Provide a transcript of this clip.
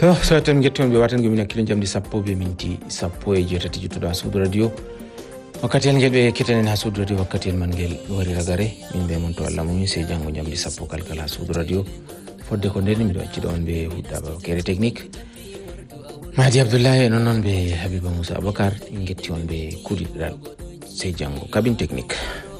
so tan getton be watan gomina kilin jamdi sappo be minti sappo e jetati juttuɗo ha suudu radio wakkati en gelɓe keten ha suudu radio wakkati en man gel wari ragare min be mon to Allah mum se jango jamdi sappo kalkala ha suudu radio fodde ko nden miɗo acci ɗon be huɗɗaba kere technique Mahdi Abdoulaye non be Habiba Moussa Abakar en getti on be kuɗiɗal se jango cabine technique